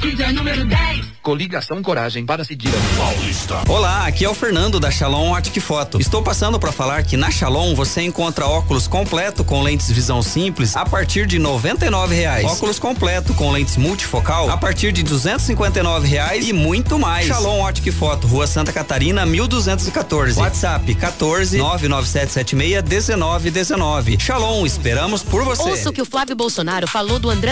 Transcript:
Líder número 10. Coligação Coragem para seguir a Paulista. Olá, aqui é o Fernando da Shalom Ótica e Foto. Estou passando para falar que na Shalom você encontra óculos completo com lentes visão simples a partir de R$99. Óculos completo com lentes multifocal a partir de R$259 e muito mais. Shalom Ótica e Foto, Rua Santa Catarina, 1214. WhatsApp 14 99776 1919. Shalom, esperamos por você. Ouça o que o Flávio Bolsonaro falou do André